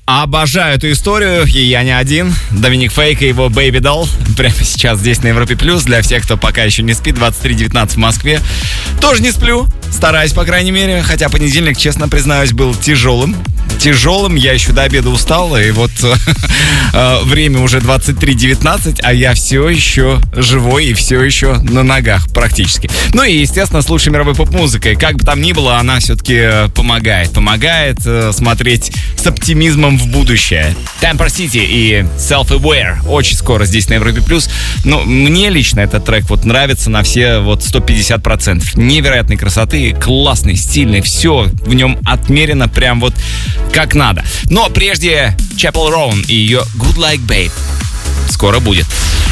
Обожаю эту историю, и я не один. Доминик Фейк и его Baby Doll прямо сейчас здесь на Европе Плюс. Для всех, кто пока еще не спит, 23:19 в Москве. Тоже не сплю, стараюсь, по крайней мере. Хотя понедельник, честно признаюсь, был тяжелым. Я еще до обеда устал, и вот время уже 23:19, а я все еще живой и все еще на ногах практически. Ну и, естественно, слушаю мировой поп-музыкой. Как бы там ни было, она все-таки помогает смотреть с оптимизмом в будущее. Temper City и Self-Aware очень скоро здесь на Европе Плюс. Но мне лично этот трек вот нравится на все вот 150%. Невероятной красоты, классный, стильный, все в нем отмерено прям вот как надо. Но прежде Chappell Roan и ее Good Like Babe скоро будет.